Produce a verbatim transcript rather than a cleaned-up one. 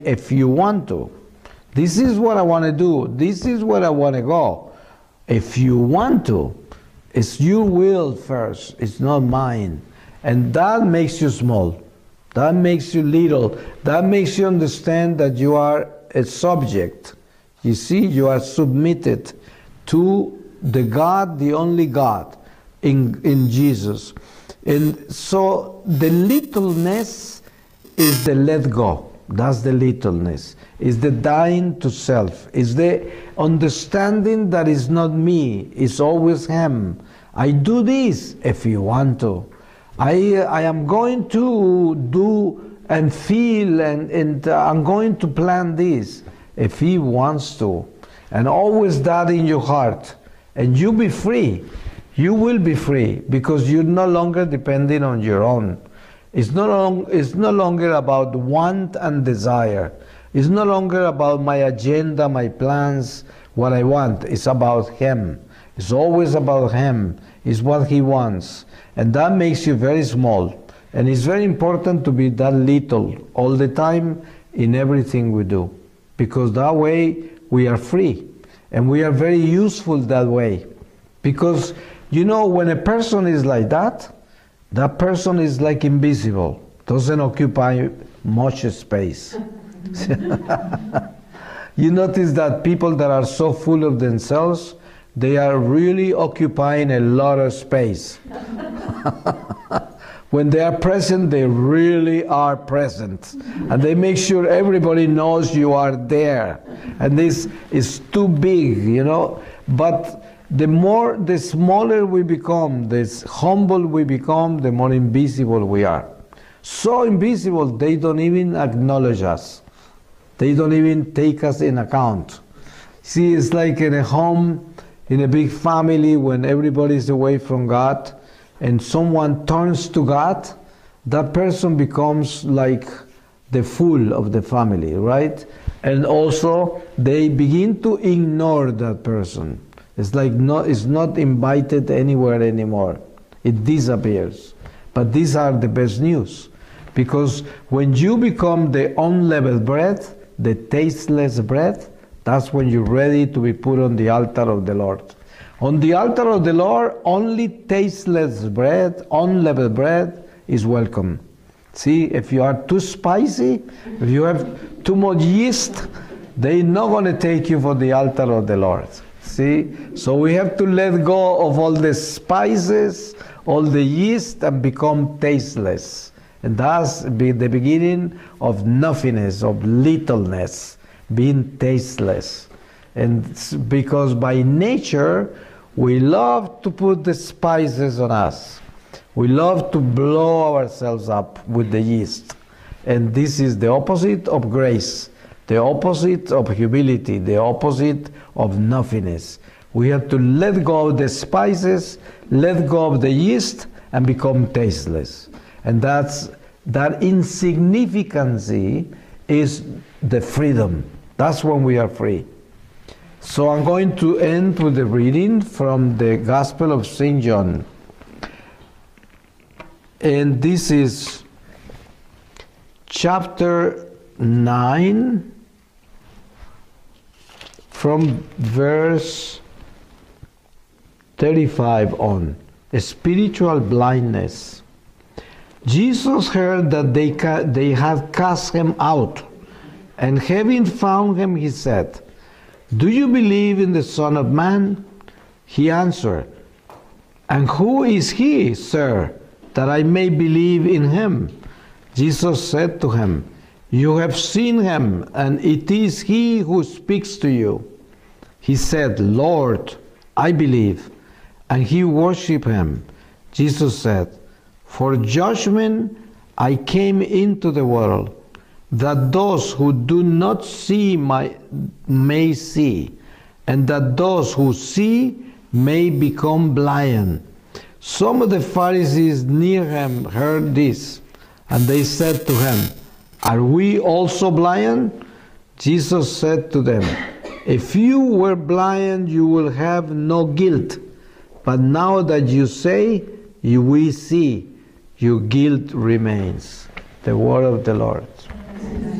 if you want to. This is what I want to do. This is where I want to go. If you want to, it's your will first. It's not mine. And that makes you small. That makes you little. That makes you understand that you are a subject. You see, you are submitted to the God, the only God, in, in Jesus. And so the littleness is the let go. That's the littleness. It's the dying to self. It's the understanding that it's not me. It's always Him. I do this if you want to. I, I am going to do and feel and, and uh, I'm going to plan this if He wants to. And always that in your heart. And you be free. You will be free because you're no longer depending on your own. It's no, long, it's no longer about want and desire. It's no longer about my agenda, my plans, what I want. It's about Him. It's always about Him. It's what He wants. And that makes you very small. And it's very important to be that little all the time in everything we do. Because that way we are free. And we are very useful that way. Because, you know, when a person is like that, that person is like invisible, doesn't occupy much space. You notice that people that are so full of themselves, they are really occupying a lot of space. When they are present, they really are present. And they make sure everybody knows you are there. And this is too big, you know. But the more, the smaller we become, the humble we become, the more invisible we are. So invisible, they don't even acknowledge us. They don't even take us in account. See, it's like in a home, in a big family, when everybody is away from God, and someone turns to God, that person becomes like the fool of the family, right? And also, they begin to ignore that person. It's like not, it's not invited anywhere anymore. It disappears. But these are the best news. Because when you become the unleavened bread, the tasteless bread, that's when you're ready to be put on the altar of the Lord. On the altar of the Lord, only tasteless bread, unleavened bread, is welcome. See, if you are too spicy, if you have too much yeast, they're not going to take you for the altar of the Lord. See, so we have to let go of all the spices, all the yeast, and become tasteless. And that's be the beginning of nothingness, of littleness, being tasteless. And because by nature, we love to put the spices on us. We love to blow ourselves up with the yeast. And this is the opposite of grace, the opposite of humility, the opposite of nothingness. We have to let go of the spices, let go of the yeast, and become tasteless. And that's, that insignificancy is the freedom. That's when we are free. So I'm going to end with the reading from the Gospel of Saint John. And this is chapter nine, from verse thirty-five on. Spiritual blindness. Jesus heard that they, ca they had cast him out, and having found him, he said, "Do you believe in the Son of Man?" He answered, "And who is he, sir, that I may believe in him?" Jesus said to him, "You have seen him, and it is he who speaks to you." He said, "Lord, I believe." And he worshipped him. Jesus said, "For judgment I came into the world, that those who do not see my, may see, and that those who see may become blind." Some of the Pharisees near him heard this, and they said to him, "Are we also blind?" Jesus said to them, "If you were blind, you will have no guilt. But now that you say, you will see, your guilt remains." The word of the Lord.